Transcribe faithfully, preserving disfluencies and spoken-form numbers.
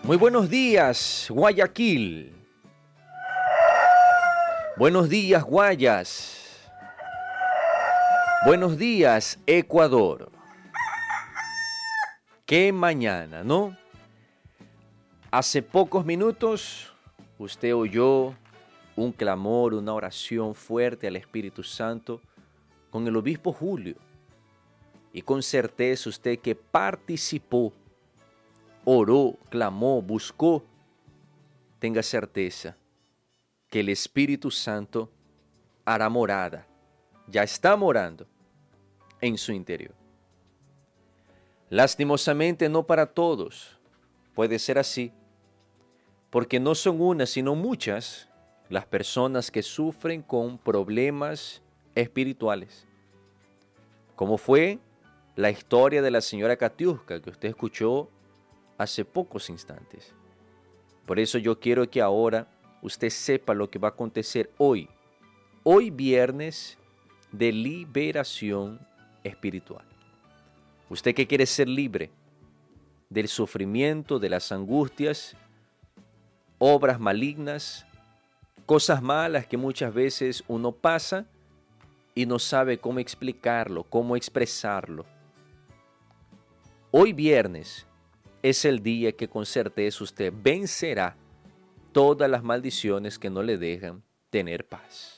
Muy buenos días, Guayaquil. Buenos días, Guayas. Buenos días, Ecuador. Qué mañana, ¿no? Hace pocos minutos usted oyó un clamor, una oración fuerte al Espíritu Santo con el obispo Julio. Y con certeza usted que participó, oró, clamó, buscó, tenga certeza que el Espíritu Santo hará morada, ya está morando en su interior. Lastimosamente no para todos puede ser así, porque no son unas sino muchas las personas que sufren con problemas espirituales, como fue la historia de la señora Katiuska que usted escuchó hace pocos instantes. Por eso yo quiero que ahora usted sepa lo que va a acontecer hoy, hoy viernes de liberación espiritual. Usted que quiere ser libre del sufrimiento, de las angustias, obras malignas, cosas malas que muchas veces uno pasa y no sabe cómo explicarlo, cómo expresarlo. Hoy viernes es el día que con certeza usted vencerá todas las maldiciones que no le dejan tener paz.